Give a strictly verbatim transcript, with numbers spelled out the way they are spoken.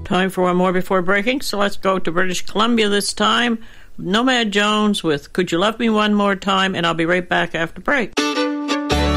Time for one more before breaking, so let's go to British Columbia this time. Nomad Jones with Could You Love Me One More Time, and I'll be right back after break.